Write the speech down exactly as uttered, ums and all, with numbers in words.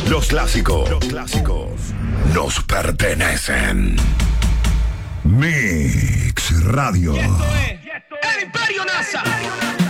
Los clásicos. Los clásicos nos pertenecen. Mix Radio. Y esto es el Imperio NASA.